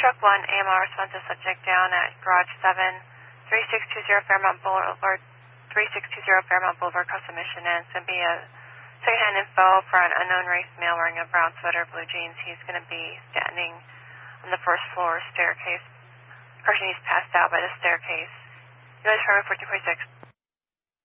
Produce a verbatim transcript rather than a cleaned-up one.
Truck one, A M R responsive subject down at Garage seven, three six two zero Fairmount Boulevard, three six two zero Fairmount Boulevard, Custom Mission, and it's going to be a secondhand info for an unknown race male wearing a brown sweater, blue jeans. He's going to be standing on the first floor staircase. Person, he's passed out by the staircase. U S Permit fourteen forty-six.